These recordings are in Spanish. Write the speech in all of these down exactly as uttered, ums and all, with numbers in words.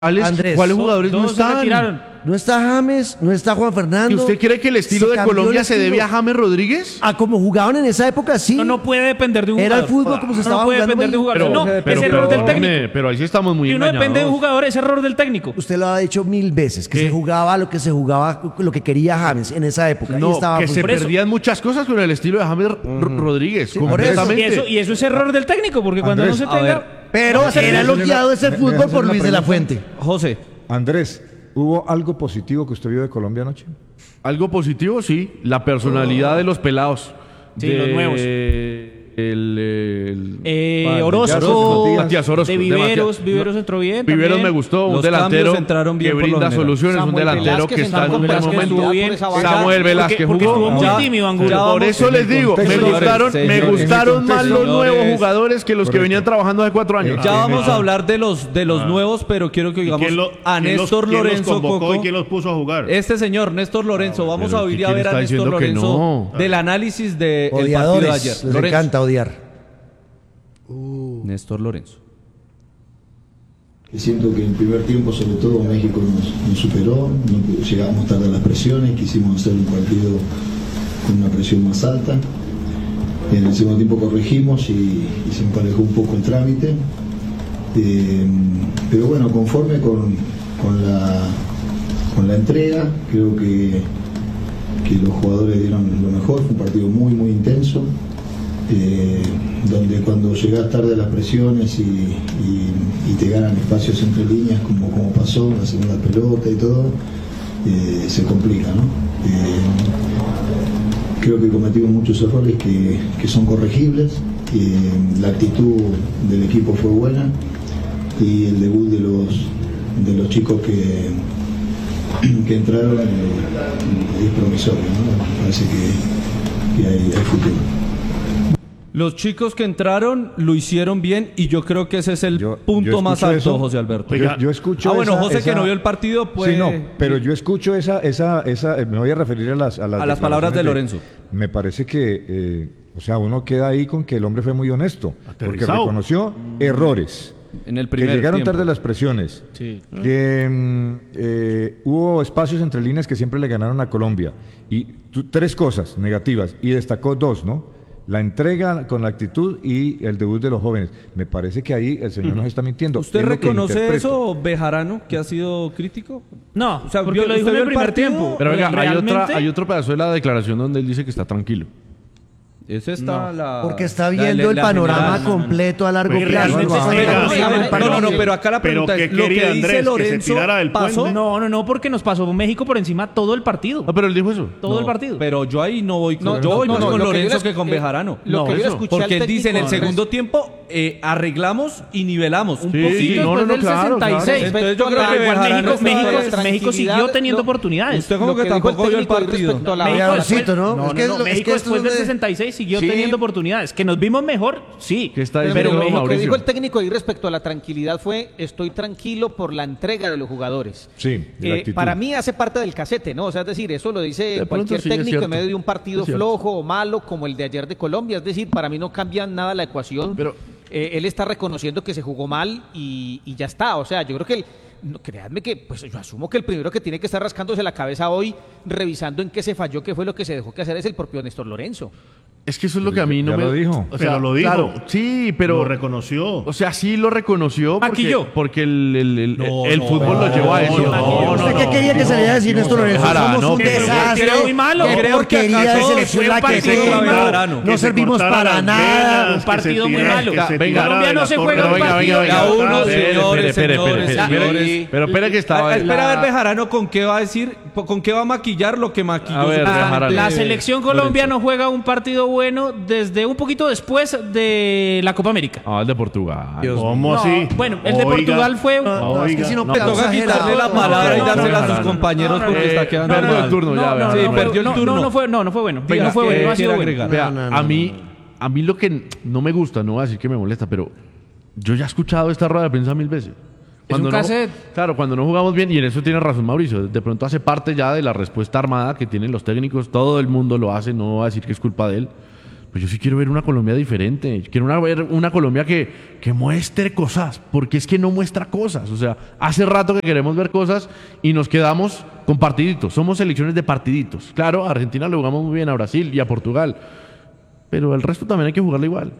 Andrés, ¿cuáles jugadores no todos se están? retiraron. No está James, no está Juan ¿Y Fernando. usted cree que el estilo Se de cambió Colombia el se estilo. debe a James Rodríguez? A como jugaban en esa época, sí. No, no puede depender de un Era el jugador. fútbol como se No, estaba no puede jugando. depender de un ahí. jugador. no, pero, es error del perdóneme, técnico. pero ahí sí estamos muy Si uno engañados. depende de un jugador, es error del técnico. Usted lo ha dicho mil veces, que ¿Qué? se jugaba lo que se jugaba, lo que quería James en esa época. y No, estaba que muy- se Por eso. perdían muchas cosas con el estilo de James R- Rodríguez. por eso. completamente. Y eso, y eso es error del técnico, porque cuando Andrés, no se a tenga... ver, Pero no va a ser era bien. elogiado ese ¿Me- me fútbol dejas por hacer una Luis de la pregunta? Fuente. José. Andrés, ¿hubo algo positivo que usted vio de Colombia anoche? Algo positivo, sí. La personalidad de los pelados. Sí, De- los nuevos. El, el- Eh, Vale, Orozco, Matías. Matías Orozco. de de Viveros, Matías. Viveros entró bien. Viveros también. me gustó, un Los delantero cambios entraron bien que por lo brinda general. soluciones, un Samuel delantero Velázquez que está en entró un con buen Velázquez, momento. estuvo bien. Esa banda. Samuel Velázquez Porque, porque jugó. estuvo muy Ya- tímido, Angulo. ya Por vamos eso en les el digo, me contexto- gustaron, Señores, me señores, gustaron más los señores. nuevos jugadores que los que Correcto. venían trabajando hace cuatro años. Ya Ah, vamos sí. a hablar de los de los nuevos, pero quiero que digamos ¿Quién lo- a quién los- Néstor quién los Lorenzo convocó Coco. y quién los puso a jugar? Este señor, Néstor Lorenzo, vamos pero a oír ¿quién a ver está a Néstor diciendo que Lorenzo no? del análisis del partido de Odiadores, ayer. les Lorenzo. encanta odiar. Néstor Lorenzo. Siento que en el primer tiempo, sobre todo, México nos, nos superó, no, llegamos tarde a las presiones, quisimos hacer un partido con una presión más alta. En el segundo tiempo corregimos y, y se emparejó un poco el trámite. Eh, pero bueno, conforme con, con, la, con la entrega, creo que, que los jugadores dieron lo mejor, fue un partido muy, muy intenso. Eh, donde cuando llegas tarde a las presiones y, y, y te ganan espacios entre líneas como, como pasó, la segunda pelota y todo, eh, se complica, ¿no? Eh, creo que cometimos muchos errores que, que son corregibles, eh, la actitud del equipo fue buena y el debut de los, de los chicos que, que entraron eh, es promisorio, ¿no? Me parece que, que hay, hay futuro. Los chicos que entraron lo hicieron bien y yo creo que ese es el Yo- punto yo más escucho alto, eso. José Alberto. Yo, yo escucho ah, bueno, esa- José que esa- no vio el partido, pues... Sí, no, pero yo escucho esa, esa, esa, eh, me voy a referir a las, a las, A las palabras de declaraciones Lorenzo. Me parece que, eh, o sea, uno queda ahí con que el hombre fue muy honesto, porque Aterrizado. reconoció errores, En el que primer llegaron tiempo. tarde las presiones, Sí. que mm, eh, hubo espacios entre líneas que siempre le ganaron a Colombia, y tu- tres cosas negativas, y destacó dos, ¿no? La entrega con la actitud y el debut de los jóvenes. Me parece que ahí el señor nos está mintiendo. ¿Usted Es lo que reconoce interpreto. eso, Bejarano, que ha sido crítico? No, O sea, porque vio- lo dijo usted en el vio el primer partido, tiempo. Pero venga, hay, Realmente, otra, hay otro pedazo de la declaración donde él dice que está tranquilo. Esa está la... Porque está la- viendo la- el la panorama general. completo a largo Pero plazo. realmente No, está- no, Pero- no, No, no, no, pero acá la Pero pregunta ¿qué es, lo quería que Andrés? dice ¿Que se Lorenzo tirara del pasó, puente? No, no, no, porque nos pasó México por encima todo el partido. Ah, pero él dijo eso. Todo No, el partido. Pero yo ahí no voy con, No, yo no, voy no, más no, con lo que yo Lorenzo les- que con eh, Bejarano. lo No, que yo le eso. escuché Porque al él dice en el técnico segundo Andrés- tiempo eh, arreglamos y nivelamos. Un Sí, poquito. no, no, Después no, del claro, claro. sesenta y seis. Entonces yo creo Pero que igual Bejarano México, está- México, tranquilidad, México siguió teniendo lo- oportunidades. Usted como Lo que que dijo el tampoco vio el técnico ahí partido. respecto a la- México Varoncito, después, ¿no? no, Es no, que es no, lo- es México que esto después es del de- sesenta y seis siguió Sí. teniendo oportunidades. Que nos vimos mejor, sí. ¿Qué está Pero, diciendo lo que Mauricio? dijo el técnico ahí respecto a la tranquilidad fue: estoy tranquilo por la entrega de los jugadores. Sí, de la Eh, actitud. para mí hace parte del casete, ¿no? O sea, es decir, eso lo dice De pronto cualquier sí, es técnico cierto. en medio de un partido Es cierto. flojo o malo como el de ayer de Colombia. Es decir, para mí no cambia nada la ecuación. Pero- Eh, él está reconociendo que se jugó mal y, y ya está. O sea, yo creo que el- no, créanme que, pues yo asumo que el primero que tiene que estar rascándose la cabeza hoy, revisando en qué se falló, qué fue lo que se dejó que hacer, es el propio Néstor Lorenzo. Es que eso es lo que a mí no Ya me... lo dijo. O sea, Pero lo dijo. Claro, sí, pero... Lo reconoció. O sea, sí lo reconoció porque, Maquilló. porque el, el, el, No, el no, fútbol no, lo llevó a eso. no, no, ¿Usted no, qué no. quería que saliera a decir Néstor Lorenzo? Jara, Somos no, un que- desastre. que muy malo. Qué Creo que porquería de acaso selección fue la un que partido muy tenemos. malo. No Que se servimos cortara para las nada. venas, Un partido que se muy tirara- malo. que se Venga, tirara Colombia de no la se torre. juega Pero un venga, venga, partido. venga. Ya uno, Espere, señores, espere, espere, señores, espere, espere. señores. Pero espere que estaba... Ah, espera a ver la- Bejarano con qué va a decir, con qué va a maquillar lo que maquilló. A ver, supuestamente Bejarano. La selección Colombia Lorenzo. no juega un partido bueno desde un poquito después de la Copa América. Ah, el de Portugal. ¿Cómo No, así? bueno, el de Oiga. Portugal fue... No, es que si no, Le toca quitarle la palabra y no, dársela no, a sus no, compañeros no, porque eh, está quedando perdió mal. el turno ya, vea. Sí, no, perdió el no, turno. No, no fue, no, no fue bueno. Venga, no fue bueno, ¿qué no ha sido quiere bueno. agregar? Vea, No, no, a no, mí, a mí lo que no me gusta, no voy a decir que me molesta, pero yo ya he escuchado esta rueda de prensa mil veces. un no, cassette. claro, cuando no jugamos bien, y en eso tiene razón Mauricio, de pronto hace parte ya de la respuesta armada que tienen los técnicos, todo el mundo lo hace, no voy a decir que es culpa de él, pues yo sí quiero ver una Colombia diferente. Quiero una, ver una Colombia que, que muestre cosas, porque es que no muestra cosas. O sea, hace rato que queremos ver cosas y nos quedamos con partiditos. Somos selecciones de partiditos. Claro, a Argentina le jugamos muy bien, a Brasil y a Portugal, pero el resto también hay que jugarle igual.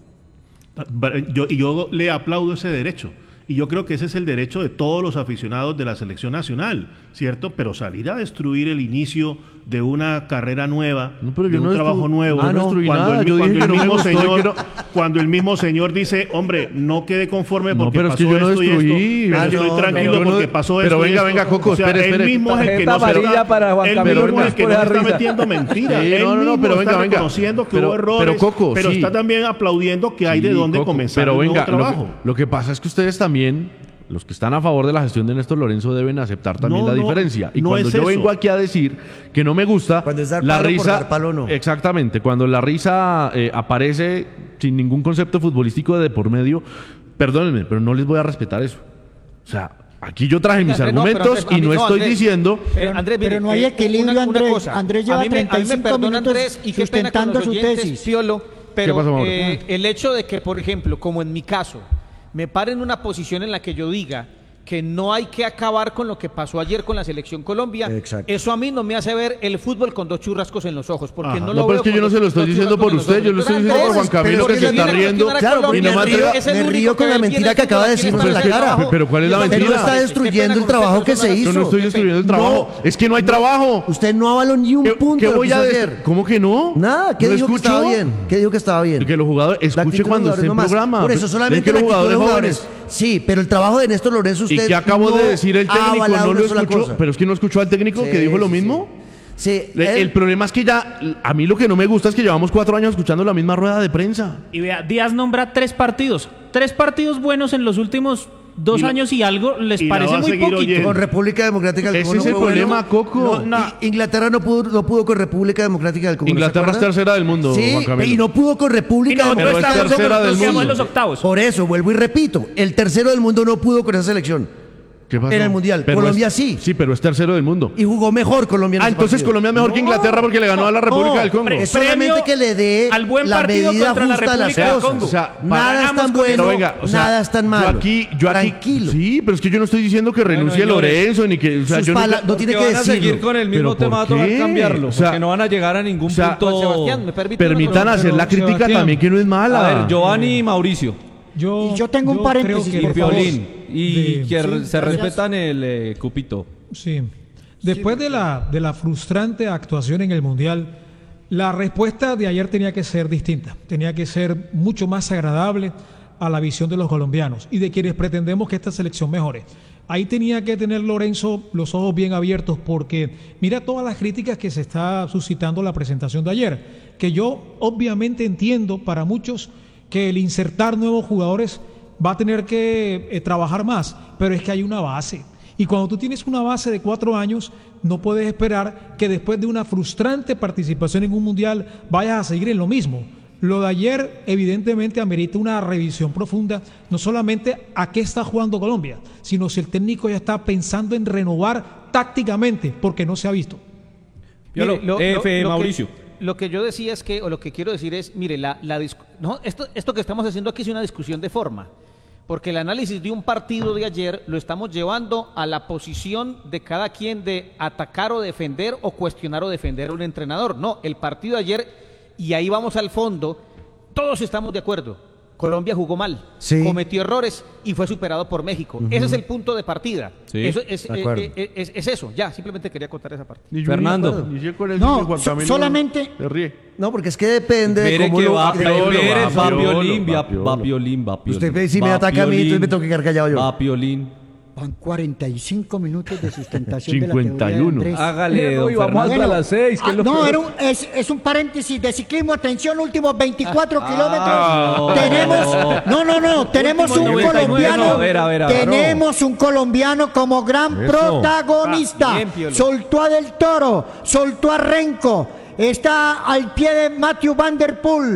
Yo, y yo le aplaudo ese derecho. Y yo creo que ese es el derecho de todos los aficionados de la selección nacional, ¿cierto? Pero salir a destruir el inicio de una carrera nueva, no, pero de yo un no trabajo destru- nuevo, ah, no cuando, nada. el, Yo cuando, dije el que no mismo me gustó, señor, que no- cuando el mismo señor dice, hombre, no quede conforme No, porque pero es pasó que yo no esto y esto, destruí. pero Ah, estoy no, tranquilo no, yo no- porque pasó pero esto y venga, esto. venga, Coco, O sea, espere, él espere. mismo es el que Tarjeta no se amarilla está, para Juan él Camilo mismo es el que Ruiz no por está esa metiendo mentiras. Sí, Él no, no, no, mismo pero está venga, venga. reconociendo que Pero- hubo errores, pero, Coco, pero sí. está también aplaudiendo que hay de Sí, dónde Coco, comenzar pero el nuevo venga, lo que, trabajo. lo que pasa es que ustedes también, los que están a favor de la gestión de Néstor Lorenzo, deben aceptar también No, la no, diferencia. Y no cuando es yo eso. vengo aquí a decir que no me gusta Cuando es dar la palo por risa, dar palo, no. exactamente, cuando la risa eh, aparece sin ningún concepto futbolístico de por medio, perdónenme, pero no les voy a respetar eso. O sea, aquí yo traje mis Andrés, no, pero argumentos Andrés, y no no, estoy Andrés. diciendo. Pero, Andrés, pero mire, no hay eh, equilibrio, una- una Andrés. cosa. Andrés lleva a mí me, a mí me treinta y cinco perdona, minutos Andrés, y qué pena con sustentando los su oyentes, tesis. Piolo, pero pasó, Mauro? eh, el hecho de que, por ejemplo, como en mi caso, me pare en una posición en la que yo diga que no hay que acabar con lo que pasó ayer con la selección Colombia, Exacto. eso a mí no me hace ver el fútbol con dos churrascos en los ojos, porque Ajá. no No, lo pero veo es que con yo no dos- se lo estoy dos diciendo por churrascos usted, en yo los lo estoy ojos. diciendo por Andrés, Juan Camilo pero que se viene está a riendo cuestionar a Claro, Colombia, porque me es el río- único- me es el único río con la que mentira viene que acaba de a decirnos cuestionar en la ese cara. trabajo. Pero ¿cuál es la Yo mentira? también Él no está qué destruyendo pena el con trabajo usted, que persona- se Yo hizo. no estoy destruyendo el No. trabajo. Es que no hay trabajo. Usted no avaló ni un ¿Qué, punto qué de lo voy que a hizo decir? ayer. ¿Cómo que no? Nada, ¿qué ¿No dijo que escuchó? estaba bien? ¿Qué dijo que estaba bien? Que los jugadores, La escuche actitud de cuando los esté en jugadores nomás. programa. Por eso Es solamente que la los actitud de jugadores los jóvenes. jugadores. Sí, pero el trabajo de Néstor Lorenzo usted ¿Y qué acabo no de decir el ha técnico? avalado ¿No lo una sola escuchó? cosa. Pero es que no escuchó al técnico que Sí, dijo lo sí, mismo. Sí, Le- él- El problema es que ya, a mí lo que no me gusta es que llevamos cuatro años escuchando la misma rueda de prensa. Y vea, Díaz nombra tres partidos. Tres partidos buenos en los últimos dos Y lo- años y algo. ¿Les y la parece va a muy seguir poquito? oyendo. con República Democrática del Ese Congo es no el fue bueno. problema, Coco. No, no, Inglaterra no pudo, no pudo con República Democrática del Congo. ¿no se Inglaterra es acuerdan? tercera del mundo, Sí, Juan Camilo. y no pudo con Y República nosotros Pero es estamos tercera nos del quedamos mundo. en los octavos. Por eso, vuelvo y repito, el tercero del mundo no pudo con esa selección. ¿Qué pasó? En el Mundial. Pero Colombia es- sí. Sí, pero es tercero del mundo. Y jugó mejor Colombia en Ah, ese entonces partido. Colombia es mejor que Inglaterra porque le ganó a la República No, del Congo. Es solamente Premio que le dé al buen la partido medida contra la justa de las República del cosas. Congo. O sea, nada es ganamos tan con bueno, Pero venga, o sea, nada es tan yo malo. aquí, yo aquí, Tranquilo. sí, pero es que yo no estoy diciendo que renuncie señores, Lorenzo ni que, o sea, sus yo no, pala- no tiene Porque que van a decirlo. seguir con el mismo ¿Pero por tema, va a tocar qué? cambiarlo. O sea, porque no van a llegar a ningún o sea, punto. Juan Sebastián, ¿me permite una permitan pregunta? hacer pero, la crítica Sebastián, también que no es mala. A ver, Giovanni y Mauricio. Yo, y yo tengo un paréntesis, Y por favor. Piolín. Y De- que sí, se gracias. respetan el eh, cupito. Sí. Después de la, de la frustrante actuación en el Mundial, la respuesta de ayer tenía que ser distinta. Tenía que ser mucho más agradable a la visión de los colombianos y de quienes pretendemos que esta selección mejore. Ahí tenía que tener Lorenzo los ojos bien abiertos porque mira todas las críticas que se está suscitando la presentación de ayer, que yo obviamente entiendo para muchos que el insertar nuevos jugadores va a tener que eh, trabajar más, pero es que hay una base. Y cuando tú tienes una base de cuatro años, no puedes esperar que después de una frustrante participación en un mundial vayas a seguir en lo mismo. Lo de ayer evidentemente amerita una revisión profunda, no solamente a qué está jugando Colombia, sino si el técnico ya está pensando en renovar tácticamente, porque no se ha visto. Piolo, Mire, lo- F, lo- lo que- Mauricio. Lo que yo decía es que, o lo que quiero decir es, mire, la, la discu- no, esto, esto que estamos haciendo aquí es una discusión de forma, porque el análisis de un partido de ayer lo estamos llevando a la posición de cada quien de atacar o defender o cuestionar o defender a un entrenador. No, el partido de ayer, y ahí vamos al fondo, todos estamos de acuerdo. Colombia jugó mal, Sí. cometió errores y fue superado por México. Ese es el punto de partida. Sí, Eso es, de eh, acuerdo. eh, eh, es- es eso, ya, simplemente quería contar esa parte. Ni yo Fernando. ni acuerdo. Ni sé cuál es No, el que Juan so- Camilo solamente- se ríe. No, porque es que depende de Mire cómo que lo... va, de- Piolo, Pérez, va va Piolo, Piolín, va va Piolo. va Piolín, va Piolín. Usted ve, si me Va ataca a mí, Piolín, entonces me tengo que quedar callado yo. Va Piolín. Van cuarenta y cinco minutos de sustentación cincuenta y de la uno. teoría de Andrés. Hágale, don y vamos Fernando. hasta las seis, que es Ah, lo no, peor. era un- es, es un paréntesis de ciclismo. Atención, últimos veinticuatro kilómetros. no. tenemos, no, no, no, tenemos Últimos un noventa y nueve, colombiano. no, a ver, a ver, a ver. tenemos un colombiano como gran Eso. protagonista. Ah, bien, Piolo. soltó a Del Toro, soltó a Renko, está al pie de Matthew Van Der Poel.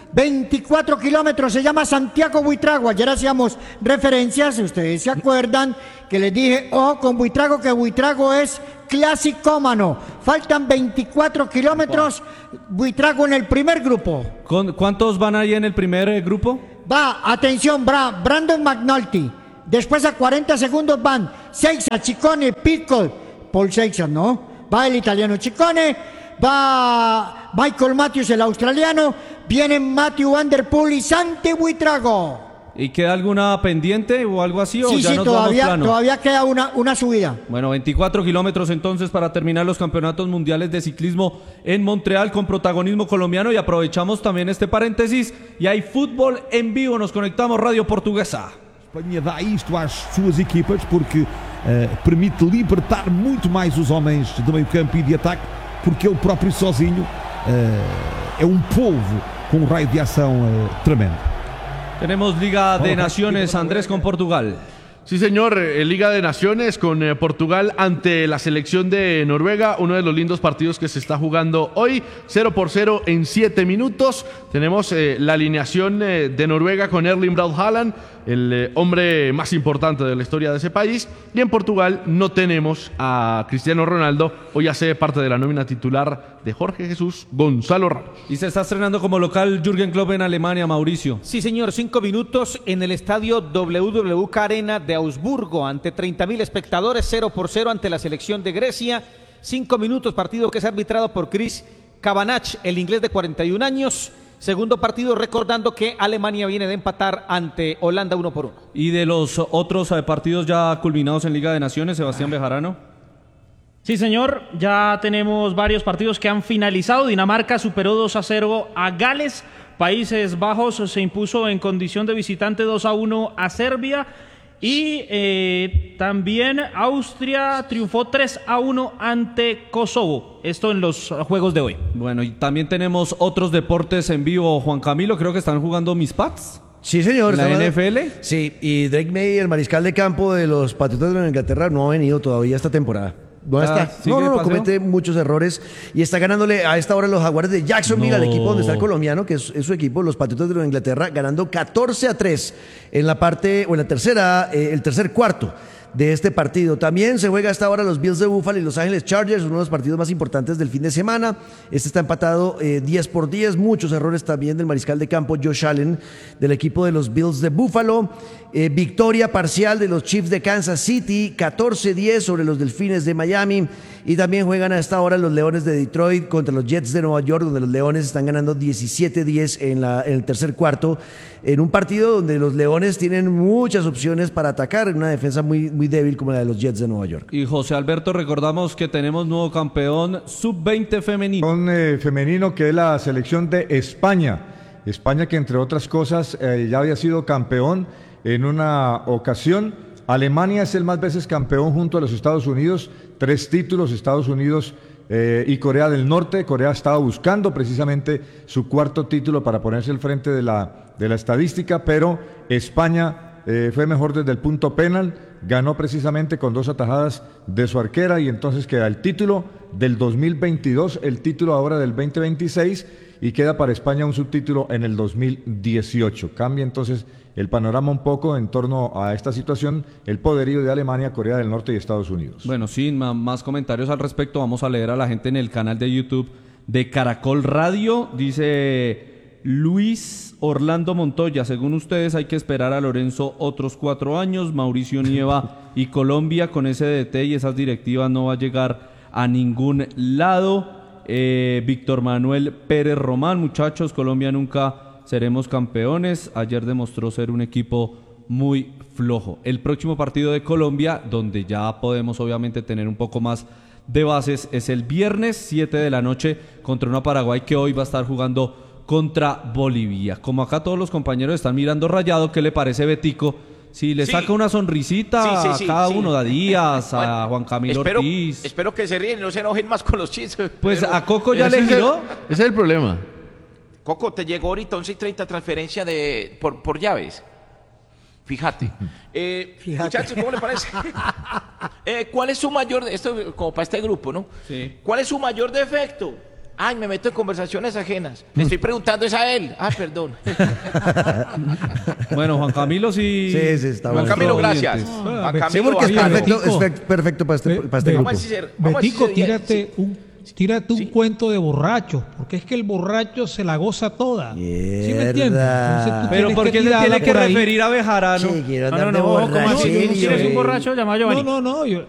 veinticuatro kilómetros, se llama Santiago Buitrago. Ayer hacíamos referencias, si ustedes se acuerdan, que les dije, ojo con Buitrago, que Buitrago es clasicómano. Faltan veinticuatro kilómetros, Buitrago en el primer grupo. ¿Con, ¿Cuántos van ahí en el primer eh, grupo? Va, atención, Bra, Brandon McNulty. Después a cuarenta segundos van Seixas, Ciccone, Pitcock, Paul Seixas, ¿no? Va el italiano Ciccone, va Michael Matthews, el australiano, vienen Matthew Van Der Poel y Santi Buitrago. ¿Y queda alguna pendiente o algo así? ¿O Sí, ya sí, nos todavía, vamos plano? todavía queda una, una subida. Bueno, veinticuatro kilómetros entonces para terminar los campeonatos mundiales de ciclismo en Montreal con protagonismo colombiano, y aprovechamos también este paréntesis y hay fútbol en vivo, nos conectamos Radio Portuguesa. Espanha dá isto às suas equipas porque uh, permite libertar muito mais os homens do meio campo e de ataque, porque ele próprio sozinho uh, é um polvo com um raio de ação uh, tremendo. Tenemos Liga de Naciones, Andrés, con Portugal. Sí, señor, eh, Liga de Naciones con eh, Portugal ante la selección de Noruega, uno de los lindos partidos que se está jugando hoy, cero por cero en siete minutos. Tenemos eh, la alineación eh, de Noruega con Erling Braut Haaland, el eh, hombre más importante de la historia de ese país, y en Portugal no tenemos a Cristiano Ronaldo, hoy hace parte de la nómina titular de Jorge Jesús Gonzalo Ramos. Y se está estrenando como local Jürgen Klopp en Alemania, Mauricio. Sí, señor, cinco minutos en el estadio W W K Arena de Augsburgo ante treinta mil espectadores, cero por cero ante la selección de Grecia. Cinco minutos, partido que es arbitrado por Chris Kavanagh, el inglés de cuarenta y un años. Segundo partido, recordando que Alemania viene de empatar ante Holanda uno por uno. Y de los otros eh, partidos ya culminados en Liga de Naciones, Sebastián Bejarano. Sí, señor, ya tenemos varios partidos que han finalizado. Dinamarca superó dos a cero a Gales. Países Bajos se impuso en condición de visitante dos a uno a Serbia. Y eh, también Austria triunfó tres a uno ante Kosovo. Esto en los juegos de hoy. Bueno, y también tenemos otros deportes en vivo. Juan Camilo, creo que están jugando mis Pats. Sí, señor. ¿La estamos- N F L? Sí, y Drake May, el mariscal de campo de los Patriotas de Inglaterra, no ha venido todavía esta temporada. No Ah, está. ¿sigue No, no, de no, paseo? comete muchos errores y está ganándole a esta hora los Jaguares de Jacksonville, No. al equipo donde está el colombiano, que es, es su equipo, los Patriotas de Inglaterra, ganando catorce a tres en la parte, o en la tercera, eh, el tercer cuarto de este partido. También se juega hasta ahora los Bills de Buffalo y Los Ángeles Chargers, uno de los partidos más importantes del fin de semana. Este está empatado eh, diez por diez, muchos errores también del mariscal de campo Josh Allen del equipo de los Bills de Buffalo. Eh, victoria parcial de los Chiefs de Kansas City, catorce diez sobre los Delfines de Miami. Y también juegan a esta hora los Leones de Detroit contra los Jets de Nueva York, donde los Leones están ganando diecisiete diez en, la, en el tercer cuarto, en un partido donde los Leones tienen muchas opciones para atacar, en una defensa muy, muy débil como la de los Jets de Nueva York. Y José Alberto, recordamos que tenemos nuevo campeón sub veinte femenino. Un eh, femenino que es la selección de España. España que entre otras cosas eh, ya había sido campeón en una ocasión. Alemania es el más veces campeón junto a los Estados Unidos, tres títulos, Estados Unidos eh, y Corea del Norte. Corea estaba buscando precisamente su cuarto título para ponerse al frente de la, de la estadística, pero España eh, fue mejor desde el punto penal, ganó precisamente con dos atajadas de su arquera y entonces queda el título del dos mil veintidós, el título ahora del veinte veintiséis y queda para España un subtítulo en el dos mil dieciocho. Cambia entonces el panorama un poco en torno a esta situación, el poderío de Alemania, Corea del Norte y Estados Unidos. Bueno, sin ma- más comentarios al respecto, vamos a leer a la gente en el canal de YouTube de Caracol Radio. Dice Luis Orlando Montoya, según ustedes hay que esperar a Lorenzo otros cuatro años. Mauricio Nieva y Colombia con ese D T y esas directivas no va a llegar a ningún lado. Eh, Víctor Manuel Pérez Román, muchachos, Colombia nunca seremos campeones. Ayer demostró ser un equipo muy flojo. El próximo partido de Colombia, donde ya podemos obviamente tener un poco más de bases, es el viernes siete de la noche contra una Paraguay que hoy va a estar jugando contra Bolivia. Como acá todos los compañeros están mirando rayado, ¿qué le parece Betico? Si le Sí. saca una sonrisita Sí, sí, a sí, cada sí. uno, a Díaz, a Bueno, Juan Camilo espero, Ortiz. espero que se ríen y no se enojen más con los chistes. Pues pero- a Coco ya Ese le es el- giró. Ese es el problema. Coco, te llegó ahorita once y treinta transferencia de, por, por llaves. Fíjate. Eh, Muchachos, ¿cómo le parece? Eh, ¿Cuál es su mayor, esto como para este grupo, ¿no? Sí. ¿Cuál es su mayor defecto? Ay, me meto en conversaciones ajenas. Le estoy preguntando es a él. Ah, perdón. Bueno, Juan Camilo sí. Sí, sí, está Juan bueno. Camilo, gracias. oyentes. Juan Sí, Camilo, porque es bacano. perfecto, Betico. es perfecto para este, Be- para este Be- grupo. Vamos a decir- vamos a Betico, decir- tírate un, tírate un Sí. cuento de borracho, porque es que el borracho se la goza toda. ¿Sí me entiendes? Mierda. Entonces tú Pero tienes ¿por que qué se tirarla tiene que por ahí. referir a Bejarano? Sí, quiero No, andar no, de no, ¿cómo así? borracherio, ¿Tú quieres un eh. borracho? Llama a Giovanni. No, no, no. yo-